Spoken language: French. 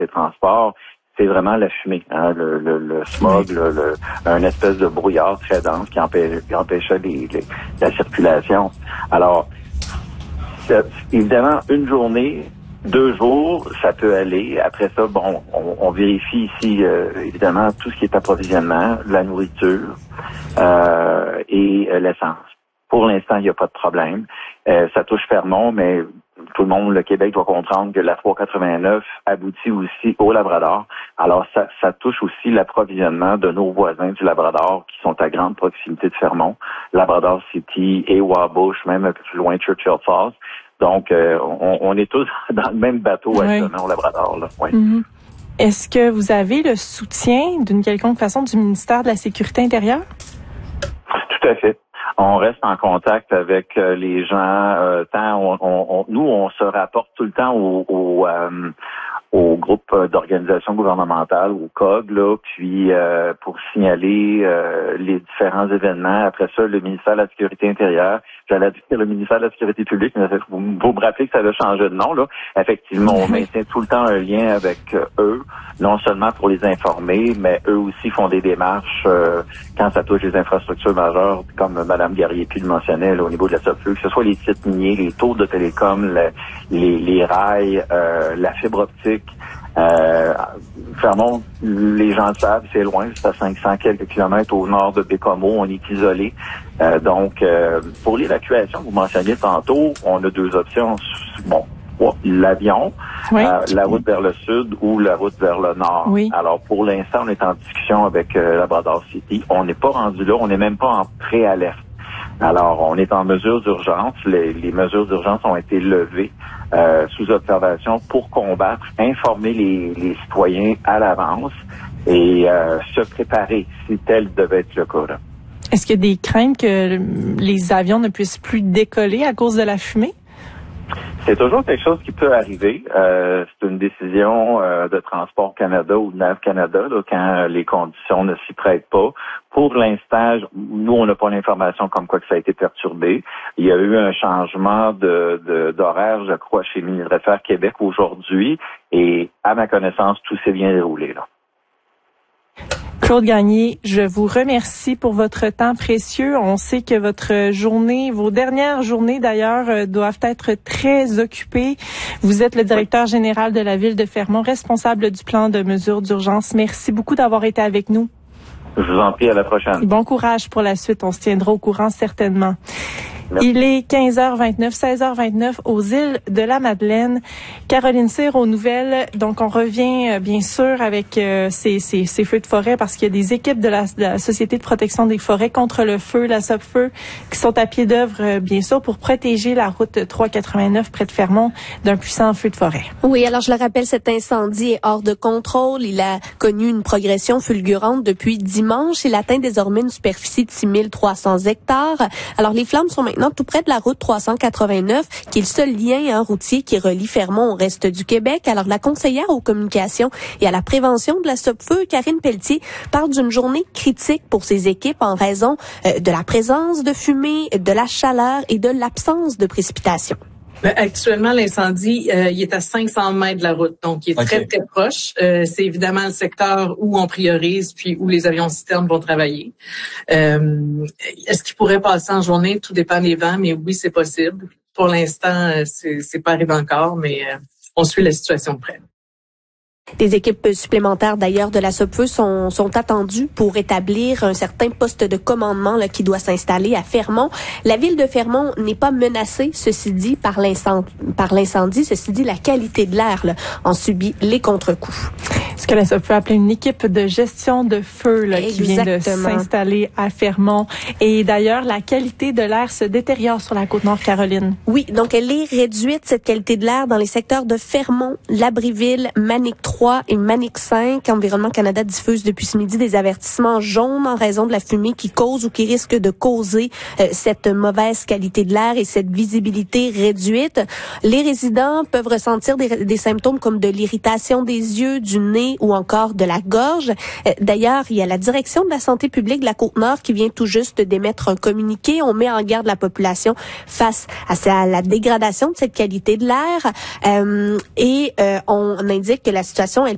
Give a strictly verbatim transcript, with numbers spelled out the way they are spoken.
des transports, c'est vraiment la fumée, hein, le, le, le smog, le, le, un espèce de brouillard très dense qui, empêche, qui empêchait les, les, la circulation. Alors, évidemment, une journée, deux jours, ça peut aller. Après ça, bon, on, on vérifie ici, euh, évidemment, tout ce qui est approvisionnement, la nourriture euh, et euh, l'essence. Pour l'instant, il n'y a pas de problème. Euh, ça touche Fermont, mais tout le monde, le Québec doit comprendre que la trois quatre-vingt-neuf aboutit aussi au Labrador. Alors, ça, ça touche aussi l'approvisionnement de nos voisins du Labrador qui sont à grande proximité de Fermont, Labrador City et Wabush, même un peu plus loin, Churchill Falls. Donc, euh, on, on est tous dans le même bateau oui. actuellement au Labrador. Là. Oui. Mm-hmm. Est-ce que vous avez le soutien d'une quelconque façon du ministère de la Sécurité intérieure? Tout à fait. On reste en contact avec euh, les gens. Euh, tant on, on, on, nous, on se rapporte tout le temps au, au, euh, au groupe d'organisations gouvernementales, au C O G, là, puis euh, pour signaler euh, les différents événements. Après ça, le ministère de la Sécurité intérieure, j'allais dire le ministère de la Sécurité publique, mais vous, vous me rappelez que ça a changé de nom, là. Effectivement, on maintient tout le temps un lien avec euh, eux, non seulement pour les informer, mais eux aussi font des démarches euh, quand ça touche les infrastructures majeures, comme Mme Guerrier-Puis le mentionnait, là, au niveau de la S O P F E, que ce soit les sites miniers, les tours de télécom, le, les, les rails, euh, la fibre optique. Euh, Fermont, les gens le savent, c'est loin, c'est à cinq cents quelques kilomètres au nord de Bécomo, on est isolé. Euh, donc, euh, pour l'évacuation, vous mentionniez tantôt, on a deux options. Bon, l'avion, oui. euh, la route vers le sud ou la route vers le nord. Oui. Alors, pour l'instant, on est en discussion avec euh, Labrador City. On n'est pas rendu là, on n'est même pas en pré-alerte. Alors, on est en mesure d'urgence. Les, les mesures d'urgence ont été levées euh, sous observation pour combattre, informer les, les citoyens à l'avance et euh, se préparer si tel devait être le cas. Là. Est-ce qu'il y a des craintes que les avions ne puissent plus décoller à cause de la fumée? C'est toujours quelque chose qui peut arriver. Euh, c'est une décision euh, de Transport Canada ou de Nav Canada là, quand les conditions ne s'y prêtent pas. Pour l'instant, nous, on n'a pas l'information comme quoi que ça a été perturbé. Il y a eu un changement de, de d'horaire, je crois, chez Ministère des Affaires Québec aujourd'hui. Et à ma connaissance, tout s'est bien déroulé là. Claude Gagné, je vous remercie pour votre temps précieux. On sait que votre journée, vos dernières journées d'ailleurs, doivent être très occupées. Vous êtes le directeur général de la ville de Fermont, responsable du plan de mesures d'urgence. Merci beaucoup d'avoir été avec nous. Je vous en prie, à la prochaine. Bon courage pour la suite. On se tiendra au courant certainement. Merci. Il est quinze heures vingt-neuf, seize heures vingt-neuf aux îles de la Madeleine. Caroline Cyr aux nouvelles. Donc, on revient euh, bien sûr avec euh, ces, ces, ces feux de forêt parce qu'il y a des équipes de la, de la Société de protection des forêts contre le feu, la S O P F E, qui sont à pied d'œuvre, euh, bien sûr, pour protéger la route trois quatre-vingt-neuf près de Fermont d'un puissant feu de forêt. Oui, alors je le rappelle, cet incendie est hors de contrôle. Il a connu une progression fulgurante depuis dimanche. Il atteint désormais une superficie de six mille trois cents hectares. Alors, les flammes sont maintenant tout près de la route trois cent quatre-vingt-neuf, qui est le seul lien hein, routier qui relie Fermont au reste du Québec. Alors, la conseillère aux communications et à la prévention de la S O P F E, Karine Pelletier, parle d'une journée critique pour ces équipes en raison euh, de la présence de fumée, de la chaleur et de l'absence de précipitations. Actuellement, l'incendie, euh, il est à cinq cents mètres de la route, donc il est okay. très, très proche. Euh, c'est évidemment le secteur où on priorise, puis où les avions citernes vont travailler. Euh, est-ce qu'il pourrait passer en journée? Tout dépend des vents, mais oui, c'est possible. Pour l'instant, c'est, c'est pas arrivé encore, mais euh, on suit la situation de près. Des équipes supplémentaires d'ailleurs de la S O P F E sont, sont attendues pour établir un certain poste de commandement là, qui doit s'installer à Fermont. La ville de Fermont n'est pas menacée, ceci dit, par l'incendie. Par l'incendie. Ceci dit, la qualité de l'air là, en subit les contre-coups. Ce que la S O P F E appelle une équipe de gestion de feu là, qui vient de s'installer à Fermont. Et d'ailleurs, la qualité de l'air se détériore sur la Côte-Nord, Caroline. Oui, donc elle est réduite, cette qualité de l'air, dans les secteurs de Fermont, Labréville, Manic trois et Manic cinq. Environnement Canada diffuse depuis ce midi des avertissements jaunes en raison de la fumée qui cause ou qui risque de causer euh, cette mauvaise qualité de l'air et cette visibilité réduite. Les résidents peuvent ressentir des, des symptômes comme de l'irritation des yeux, du nez ou encore de la gorge. Euh, d'ailleurs, il y a la direction de la santé publique de la Côte-Nord qui vient tout juste d'émettre un communiqué. On met en garde la population face à, à la dégradation de cette qualité de l'air euh, et euh, on indique que la situation elle